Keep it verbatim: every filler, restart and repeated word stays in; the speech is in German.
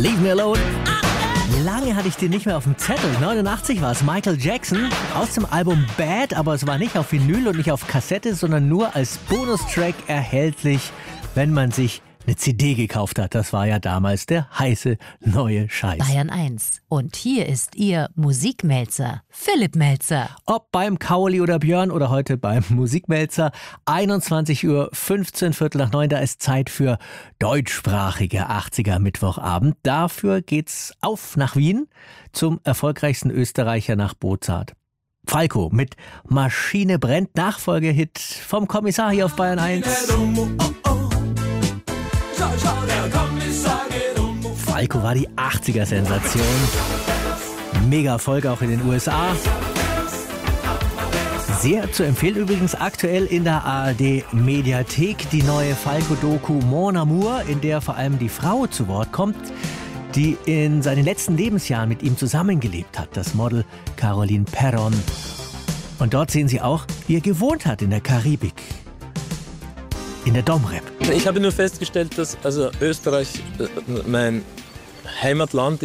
Leave Me Alone. Lange hatte ich den nicht mehr auf dem Zettel. neunundachtzig war es, Michael Jackson aus dem Album Bad, aber es war nicht auf Vinyl und nicht auf Kassette, sondern nur als Bonustrack erhältlich, wenn man sich eine C D gekauft hat. Das war ja damals der heiße neue Scheiß. Bayern eins. Und hier ist Ihr Musikmelzer, Philipp Melzer. Ob beim Kauli oder Björn oder heute beim Musikmelzer. einundzwanzig Uhr fünfzehn, Viertel nach neun, da ist Zeit für deutschsprachige achtziger Mittwochabend. Dafür geht's auf nach Wien zum erfolgreichsten Österreicher nach Bozart. Falco mit Maschine brennt, Nachfolgehit vom Kommissar hier auf Bayern eins. Falco war die achtziger-Sensation. Mega Erfolg auch in den U S A. Sehr zu empfehlen übrigens aktuell in der A R D-Mediathek die neue Falco-Doku Mon Amour, in der vor allem die Frau zu Wort kommt, die in seinen letzten Lebensjahren mit ihm zusammengelebt hat, das Model Caroline Perron. Und dort sehen Sie auch, wie er gewohnt hat in der Karibik. In der Domrep. Ich habe nur festgestellt, dass also Österreich, mein Heimatland